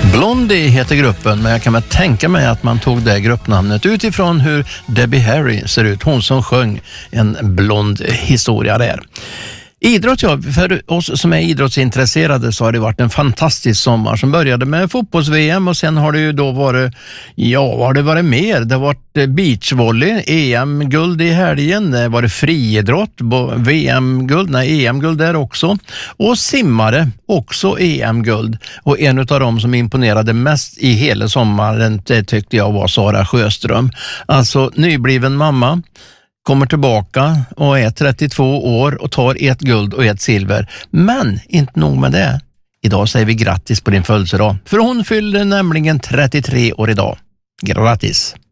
Blondie heter gruppen, men jag kan väl tänka mig att man tog det gruppnamnet utifrån hur Debbie Harry ser ut. Hon som sjöng en blond historia där. Idrott, ja, för oss som är idrottsintresserade så har det varit en fantastisk sommar som började med fotbolls-VM och sen har det ju då varit, ja, vad har det varit mer? Det har varit beachvolley, EM-guld i helgen, det har varit friidrott, VM-guld, EM-guld där också, och simmare, också EM-guld. Och en av dem som imponerade mest i hela sommaren, det tyckte jag var Sara Sjöström. Alltså nybliven mamma, kommer tillbaka och är 32 år och tar ett guld och ett silver. Men inte nog med det. Idag säger vi grattis på din födelsedag. För hon fyller nämligen 33 år idag. Grattis!